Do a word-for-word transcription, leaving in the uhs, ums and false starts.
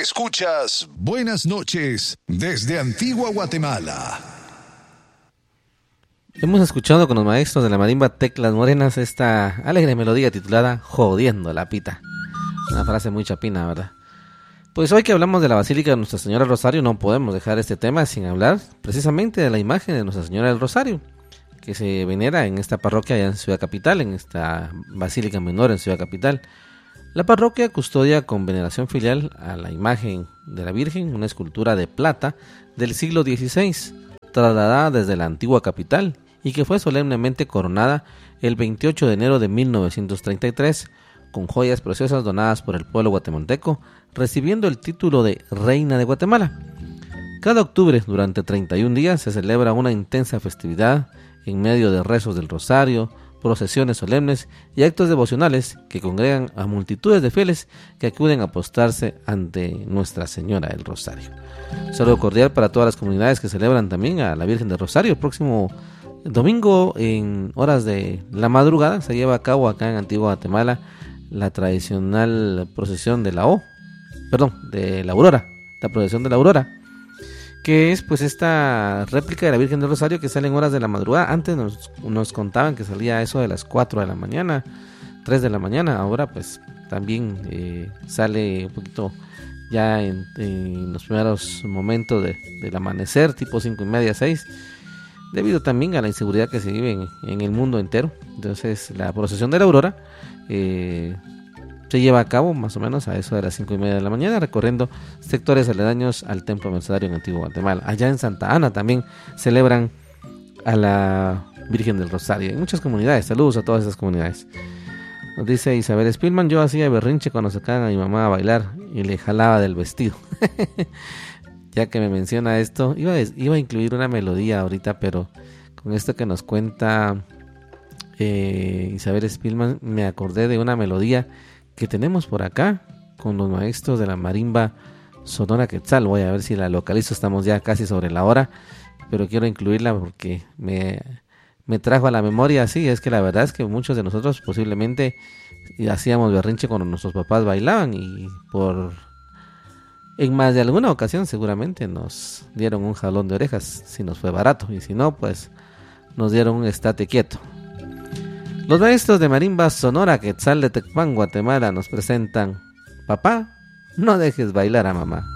Escuchas Buenas noches desde Antigua Guatemala. Hemos escuchado con los maestros de la marimba Teclas Morenas esta alegre melodía titulada Jodiendo la Pita. Una frase muy chapina, ¿verdad? Pues hoy que hablamos de la Basílica de Nuestra Señora del Rosario, no podemos dejar este tema sin hablar precisamente de la imagen de Nuestra Señora del Rosario, que se venera en esta parroquia allá en Ciudad Capital, en esta Basílica Menor en Ciudad Capital. La parroquia custodia con veneración filial a la imagen de la Virgen, una escultura de plata del siglo dieciséis, trasladada desde la antigua capital y que fue solemnemente coronada el veintiocho de enero de mil novecientos treinta y tres, con joyas preciosas donadas por el pueblo guatemalteco, recibiendo el título de Reina de Guatemala. Cada octubre, durante treinta y un días, se celebra una intensa festividad en medio de rezos del rosario, procesiones solemnes y actos devocionales que congregan a multitudes de fieles que acuden a postarse ante Nuestra Señora del Rosario. Saludo cordial para todas las comunidades que celebran también a la Virgen del Rosario. El próximo domingo, en horas de la madrugada, se lleva a cabo acá en Antigua Guatemala la tradicional procesión de la O, perdón, de la Aurora, la procesión de la Aurora, que es pues esta réplica de la Virgen del Rosario que sale en horas de la madrugada. Antes nos, nos contaban que salía eso de las cuatro de la mañana, tres de la mañana, ahora pues también eh, sale un poquito ya en, en los primeros momentos de, del amanecer, tipo cinco y media, seis, debido también a la inseguridad que se vive en, en el mundo entero. Entonces la procesión de la Aurora eh, se lleva a cabo más o menos a eso de las cinco y media de la mañana, recorriendo sectores aledaños al Templo Mercedario en Antigua Guatemala. Allá en Santa Ana también celebran a la Virgen del Rosario. En muchas comunidades, saludos a todas esas comunidades. Nos dice Isabel Spillman: yo hacía berrinche cuando sacaban a mi mamá a bailar y le jalaba del vestido. Ya que me menciona esto, iba a, iba a incluir una melodía ahorita, pero con esto que nos cuenta eh, Isabel Spillman, me acordé de una melodía que tenemos por acá con los maestros de la marimba Sonora Quetzal. Voy a ver si la localizo, estamos ya casi sobre la hora, pero quiero incluirla porque me, me trajo a la memoria. Así es que la verdad es que muchos de nosotros posiblemente hacíamos berrinche cuando nuestros papás bailaban, y por en más de alguna ocasión seguramente nos dieron un jalón de orejas si nos fue barato, y si no, pues nos dieron un estate quieto. Los maestros de marimba Sonora Quetzal de Tecpan, Guatemala, nos presentan Papá, no dejes bailar a mamá.